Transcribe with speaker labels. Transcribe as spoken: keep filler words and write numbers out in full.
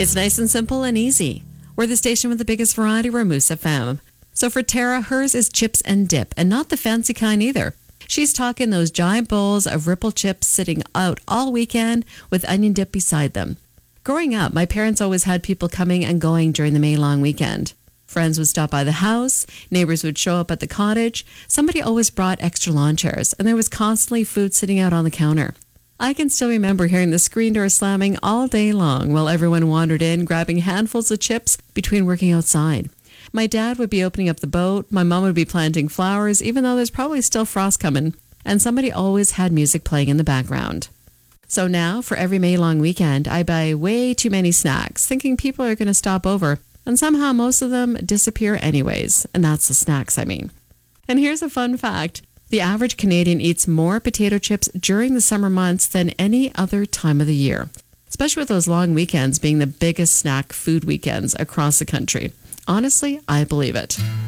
Speaker 1: It's nice and simple and easy. We're the station with the biggest variety. We're Moose F M. So for Tara, hers is chips and dip, and not the fancy kind either. She's talking those giant bowls of Ripple chips sitting out all weekend with onion dip beside them. Growing up, my parents always had people coming and going during the May long weekend. Friends would stop by the house, neighbors would show up at the cottage, somebody always brought extra lawn chairs, and there was constantly food sitting out on the counter. I can still remember hearing the screen door slamming all day long while everyone wandered in, grabbing handfuls of chips between working outside. My dad would be opening up the boat, my mom would be planting flowers, even though there's probably still frost coming, and somebody always had music playing in the background. So now, for every May long weekend, I buy way too many snacks, thinking people are going to stop over, and somehow most of them disappear anyways, and that's the snacks I mean. And here's a fun fact. The average Canadian eats more potato chips during the summer months than any other time of the year, especially with those long weekends being the biggest snack food weekends across the country. Honestly, I believe it.